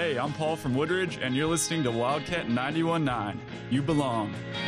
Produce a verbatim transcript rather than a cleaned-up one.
Hey, I'm Paul from Woodridge, and you're listening to Wildcat ninety-one point nine. You belong.